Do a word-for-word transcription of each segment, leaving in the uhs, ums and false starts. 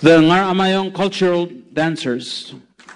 The Ngaramayong cultural dancers.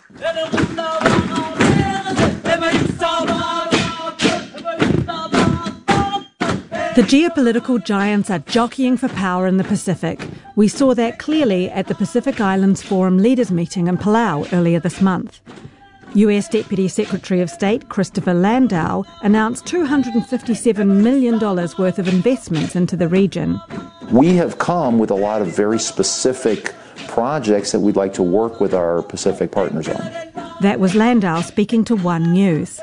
The geopolitical giants are jockeying for power in the Pacific. We saw that clearly at the Pacific Islands Forum leaders meeting in Palau earlier this month. U S Deputy Secretary of State Christopher Landau announced two hundred fifty-seven million dollars worth of investments into the region. We have come with a lot of very specific projects that we'd like to work with our Pacific partners on. That was Landau speaking to One News.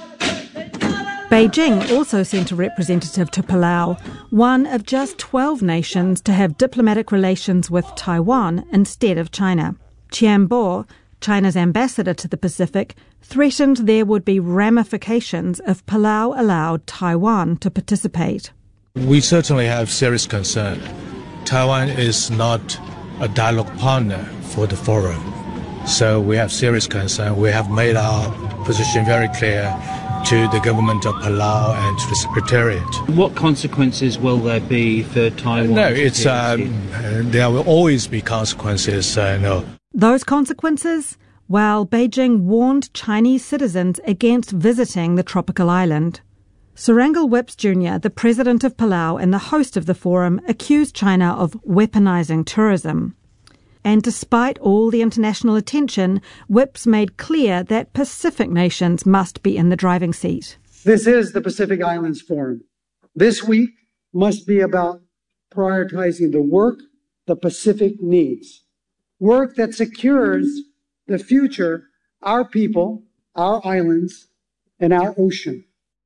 Beijing also sent a representative to Palau, one of just twelve nations to have diplomatic relations with Taiwan instead of China. Qian Bo, China's ambassador to the Pacific, threatened there would be ramifications if Palau allowed Taiwan to participate. We certainly have serious concern. Taiwan is not a dialogue partner for the forum, so we have serious concern. We have made our position very clear to the government of Palau and to the Secretariat. What consequences will there be for Taiwan? No, it's um, there will always be consequences. Uh, no. Those consequences? Well, Beijing warned Chinese citizens against visiting the tropical island. Surangel Whips Junior, the president of Palau and the host of the forum, accused China of weaponizing tourism. And despite all the international attention, Whips made clear that Pacific nations must be in the driving seat. This is the Pacific Islands Forum. This week must be about prioritizing the work the Pacific needs. Work that secures the future, our people, our islands, and our ocean.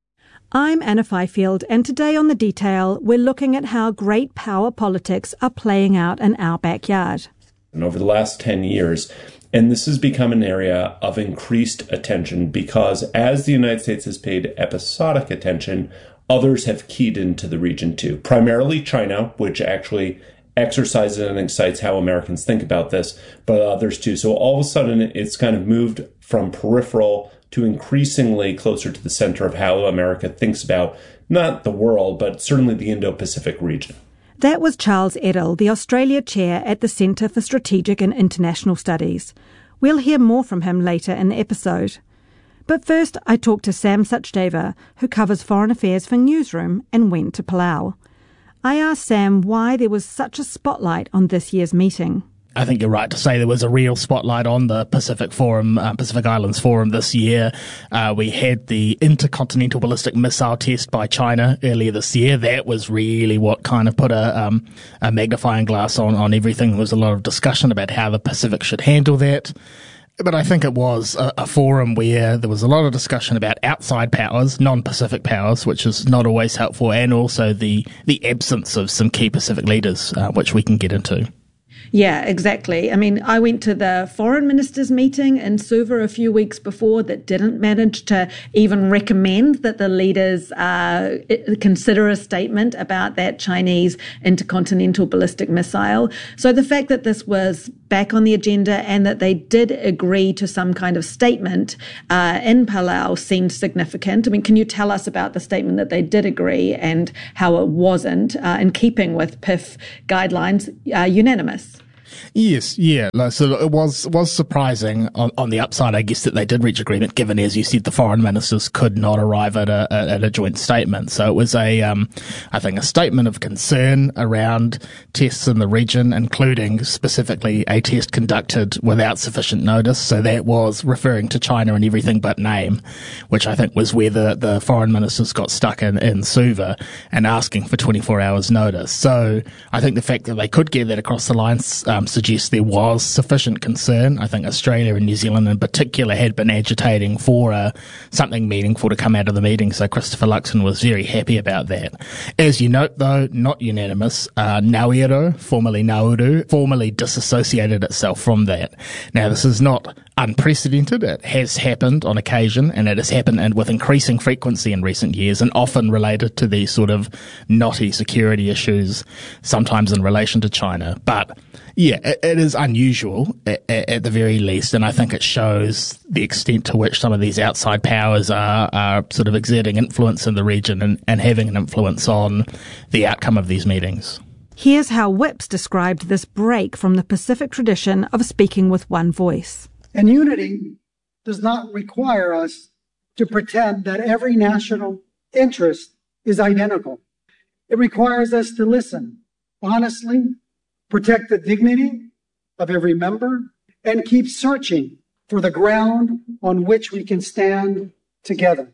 I'm Anna Fifield, and today on The Detail, we're looking at how great power politics are playing out in our backyard. And over the last ten years, and this has become an area of increased attention because as the United States has paid episodic attention, others have keyed into the region too. Primarily China, which actually exercises and excites how Americans think about this, but others too. So all of a sudden, it's kind of moved from peripheral to increasingly closer to the center of how America thinks about not the world, but certainly the Indo-Pacific region. That was Charles Edel, the Australia chair at the Centre for Strategic and International Studies. We'll hear more from him later in the episode. But first, I talked to Sam Sachdeva, who covers foreign affairs for Newsroom and went to Palau. I asked Sam why there was such a spotlight on this year's meeting. I think you're right to say there was a real spotlight on the Pacific Forum, uh, Pacific Islands Forum this year. Uh, we had the intercontinental ballistic missile test by China earlier this year. That was really what kind of put a, um, a magnifying glass on, on everything. There was a lot of discussion about how the Pacific should handle that. But I think it was a, a forum where there was a lot of discussion about outside powers, non-Pacific powers, which is not always helpful, and also the, the absence of some key Pacific leaders, uh, which we can get into. Yeah, exactly. I mean, I went to the foreign ministers meeting in Suva a few weeks before that didn't manage to even recommend that the leaders uh, consider a statement about that Chinese intercontinental ballistic missile. So the fact that this was back on the agenda and that they did agree to some kind of statement uh, in Palau seemed significant. I mean, can you tell us about the statement that they did agree and how it wasn't, uh, in keeping with P I F guidelines, uh, unanimous? Yes, yeah. So it was was surprising on, on the upside, I guess, that they did reach agreement, given, as you said, the foreign ministers could not arrive at a at a joint statement. So it was a, um, I think, a statement of concern around tests in the region, including specifically a test conducted without sufficient notice. So that was referring to China in everything but name, which I think was where the, the foreign ministers got stuck in, in Suva and asking for twenty-four hours notice. So I think the fact that they could get that across the line um, suggests there was sufficient concern. I think Australia and New Zealand in particular had been agitating for uh, something meaningful to come out of the meeting, so Christopher Luxon was very happy about that. As you note, though, not unanimous. Uh, Nauru, formerly Nauru, formally disassociated itself from that. Now, this is not unprecedented. It has happened on occasion, and it has happened and with increasing frequency in recent years, and often related to these sort of knotty security issues, sometimes in relation to China. But yeah, it, it is unusual at, at the very least, and I think it shows the extent to which some of these outside powers are, are sort of exerting influence in the region and, and having an influence on the outcome of these meetings. Here's how Whipps described this break from the Pacific tradition of speaking with one voice. And unity does not require us to pretend that every national interest is identical. It requires us to listen honestly, protect the dignity of every member, and keep searching for the ground on which we can stand together.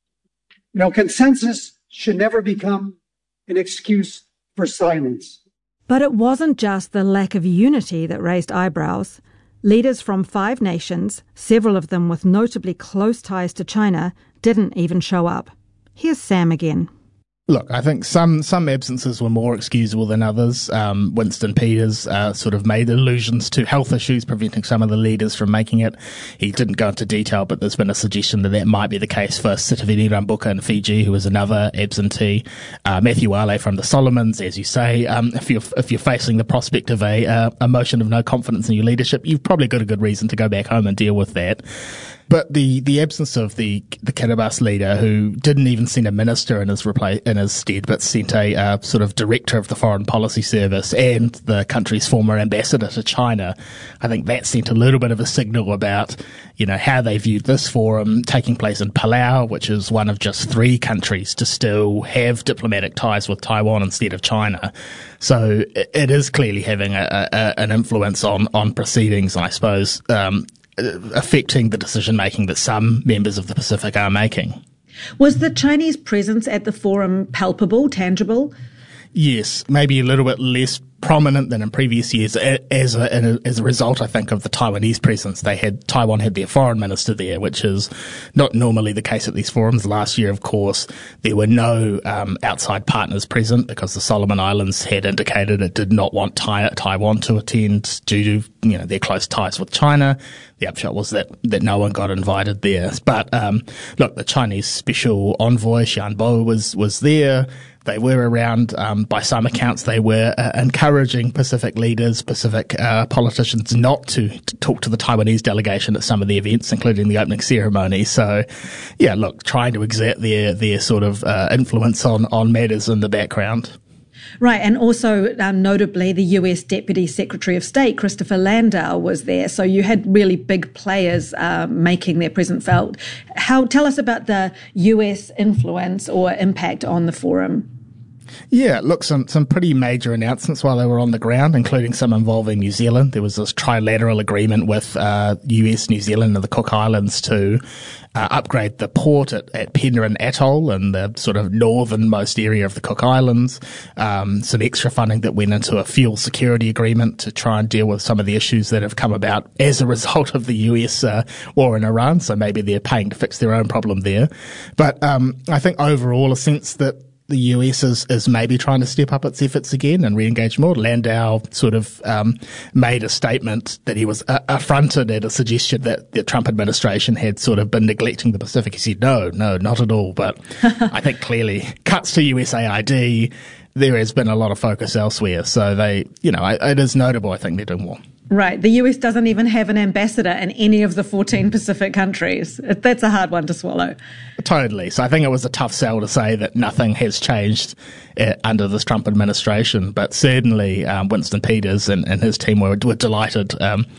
You know, consensus should never become an excuse for silence. But it wasn't just the lack of unity that raised eyebrows. Leaders from five nations, several of them with notably close ties to China, didn't even show up. Here's Sam again. Look, I think some some absences were more excusable than others. Um, Winston Peters uh, sort of made allusions to health issues preventing some of the leaders from making it. He didn't go into detail, but there's been a suggestion that that might be the case for Sitiveni Rambuka in Fiji, who was another absentee. Uh, Matthew Wale from the Solomons, as you say. Um, if you're if you're facing the prospect of a uh, a motion of no confidence in your leadership, you've probably got a good reason to go back home and deal with that. But the, the absence of the the Kiribati leader, who didn't even send a minister in his repla- in his stead, but sent a uh, sort of director of the Foreign Policy Service and the country's former ambassador to China, I think that sent a little bit of a signal about, you know, how they viewed this forum taking place in Palau, which is one of just three countries to still have diplomatic ties with Taiwan instead of China. So it, it is clearly having a, a, an influence on on proceedings, I suppose. Um, affecting the decision-making that some members of the Pacific are making. Was the Chinese presence at the forum palpable, tangible? Yes, maybe a little bit less prominent than in previous years as a, as a result, I think, of the Taiwanese presence. They had, Taiwan had their foreign minister there, which is not normally the case at these forums. Last year, of course, there were no um, outside partners present because the Solomon Islands had indicated it did not want tai- Taiwan to attend due to, you know, their close ties with China. The upshot was that, that no one got invited there. But, um, look, the Chinese special envoy, Xian Bo, was, was there. They were around. Um, by some accounts, they were uh, encouraging Pacific leaders, Pacific uh, politicians not to, to talk to the Taiwanese delegation at some of the events, including the opening ceremony. So, yeah, look, trying to exert their, their sort of uh, influence on, on matters in the background. Right, and also um, notably the U S Deputy Secretary of State, Christopher Landau, was there. So you had really big players uh, making their presence felt. How, tell us about the U S influence or impact on the forum. Yeah, look, some, some pretty major announcements while they were on the ground, including some involving New Zealand. There was this trilateral agreement with uh, U S, New Zealand and the Cook Islands to uh, upgrade the port at, at Penrhyn Atoll in the sort of northernmost area of the Cook Islands. Um, some extra funding that went into a fuel security agreement to try and deal with some of the issues that have come about as a result of the U S uh, war in Iran. So maybe they're paying to fix their own problem there. But um, I think overall a sense that the U S is, is maybe trying to step up its efforts again and re-engage more. Landau sort of um, made a statement that he was uh, affronted at a suggestion that the Trump administration had sort of been neglecting the Pacific. He said, no, no, not at all. But I think clearly cuts to U S A I D, there has been a lot of focus elsewhere. So they, you know, it is notable. I think they're doing more. Right. The U S doesn't even have an ambassador in any of the fourteen Pacific countries. That's a hard one to swallow. Totally. So I think it was a tough sell to say that nothing has changed uh, under this Trump administration. But certainly um, Winston Peters and, and his team were, were delighted um,